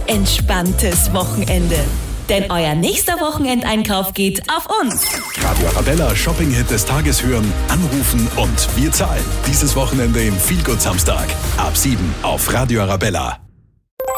entspanntes Wochenende. Denn euer nächster Wochenendeinkauf geht auf uns. Radio Arabella Shopping-Hit des Tages hören, anrufen und wir zahlen. Dieses Wochenende im Feelgood Samstag. Ab 7 auf Radio Arabella.